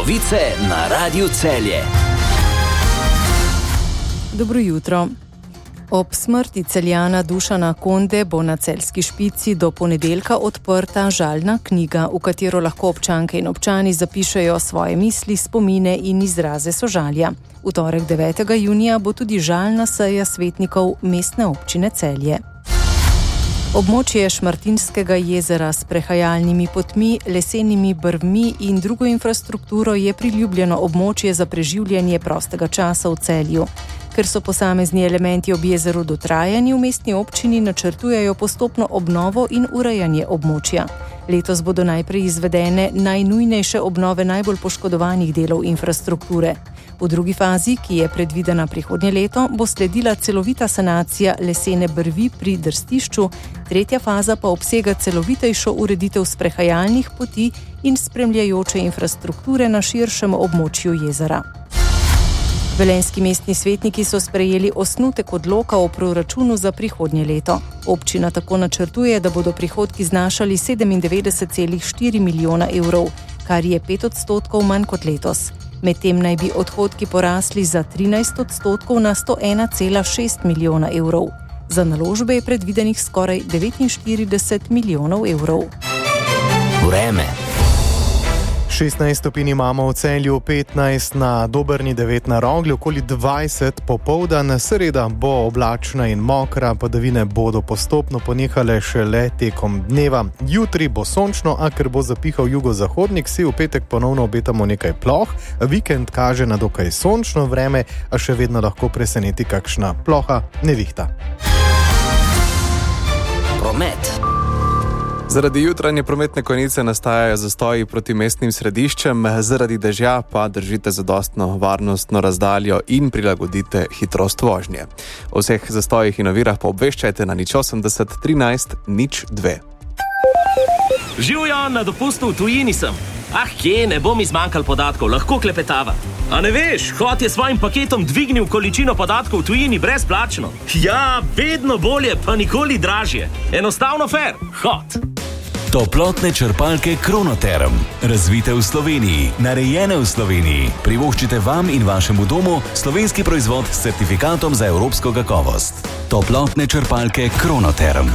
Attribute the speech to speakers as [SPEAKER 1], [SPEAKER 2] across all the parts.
[SPEAKER 1] Novice na Radiu Celje.
[SPEAKER 2] Dobro jutro. Ob smrti Celjana Dušana Konde bo na Celjski Špici do ponedeljka odprta žalna knjiga, v katero lahko občanke in občani zapišejo svoje misli, spomine in izraze sožalja. V torek 9. junija bo tudi žalna seja svetnikov Mestne občine Celje. Območje Šmartinskega jezera s prehajalnimi potmi, lesenimi brvmi in drugo infrastrukturo je priljubljeno območje za preživljanje prostega časa v Celju. Ker so posamezni elementi ob jezeru dotrajani, v mestni občini načrtujejo postopno obnovo in urejanje območja. Letos bodo najprej izvedene najnujnejše obnove najbolj poškodovanih delov infrastrukture. V drugi fazi, ki je predvidena prihodnje leto, bo sledila celovita sanacija lesene brvi pri drstišču, tretja faza pa obsega celovitejšo ureditev sprehajalnih poti in spremljajoče infrastrukture na širšem območju jezera. Velenjski mestni svetniki so sprejeli osnutek odloka o proračunu za prihodnje leto. Občina tako načrtuje, da bodo prihodki znašali 97,4 milijona evrov, kar je 5% manj kot letos. Medtem naj bi odhodki porasli za 13% na 101,6 milijona evrov. Za naložbe je predvidenih skoraj 49 milijonov evrov.
[SPEAKER 1] Vreme.
[SPEAKER 3] 16 stopinj imamo v Celju, 15 na Dobrni, 9 na Rogli, okoli 20 popoldan. Sreda bo oblačna in mokra, padavine bodo postopno ponehale šele tekom dneva. Jutri bo sončno, a ker bo zapihal jugozahodnik, si v petek ponovno obetamo nekaj ploh. Vikend kaže na dokaj sončno vreme, a še vedno lahko preseneti kakšna ploha nevihta.
[SPEAKER 1] Promet.
[SPEAKER 4] Zaradi jutranje prometne konice nastajajo zastoji proti mestnim središčem, zaradi dežja pa držite zadostno varnostno razdaljo in prilagodite hitrost vožnje. O vseh zastojih in ovirah pa obveščajte na 080 13 02.
[SPEAKER 5] Živjo, na dopustu v tujini sem. Kje, ne bo mi zmanjkal podatkov, lahko klepetava. A ne veš, Hot je svojim paketom dvignil količino podatkov v tujini brezplačno. Ja, vedno bolje, pa nikoli dražje. Enostavno fair, Hot.
[SPEAKER 6] Toplotne črpalke Kronoterm. Razvite v Sloveniji, narejene v Sloveniji. Privoščite vam in vašemu domu slovenski proizvod s certifikatom za evropsko kakovost. Toplotne črpalke Kronoterm.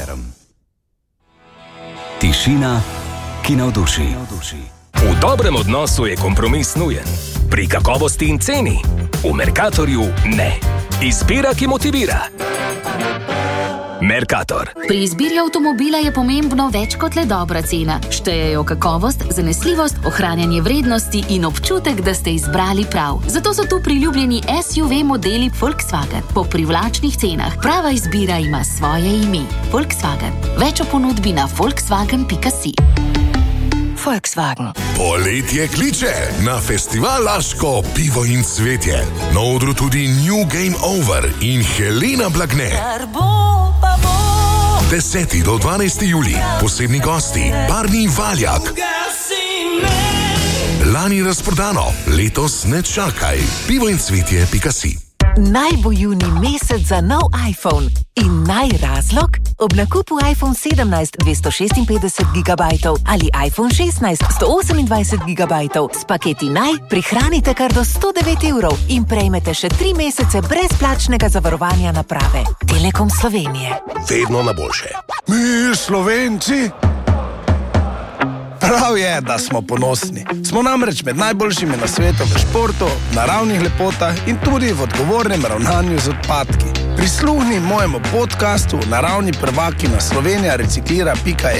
[SPEAKER 6] Tišina, ki navduši.
[SPEAKER 7] V dobrem odnosu je kompromis nujen. Pri kakovosti in ceni. V Mercatorju ne. Izbira, ki motivira. Mercator.
[SPEAKER 8] Pri izbiri avtomobila je pomembno več kot le dobra cena. Štejejo kakovost, zanesljivost, ohranjanje vrednosti in občutek, da ste izbrali prav. Zato so tu priljubljeni SUV modeli Volkswagen po privlačnih cenah. Prava izbira ima svoje ime. Volkswagen. Več o ponudbi na volkswagen.si. Volkswagen.
[SPEAKER 9] Poletje kliče na festival Laško pivo in cvetje. Na odru tudi New Game Over in Helena Blagne. 10. do 12. julij. Posebni gosti Barni Valjak. Lani razprodano, letos ne čakaj. pivoincvetje.si.
[SPEAKER 10] Naj bo junij mesec za nov iPhone. In razlog? Ob nakupu iPhone 17 256 GB ali iPhone 16 128 GB s paketi Naj prihranite kar do 109 evrov in prejmete še 3 mesece brezplačnega zavarovanja naprave. Telekom Slovenije.
[SPEAKER 9] Vedno na boljše.
[SPEAKER 11] Mi Slovenci? Prav je, da smo ponosni. Smo namreč med najboljšimi na svetu v športu, naravnih lepotah in tudi v odgovornem ravnanju z odpadki. Prisluhni mojemu podcastu Naravni prvaki na Slovenija reciklira.eu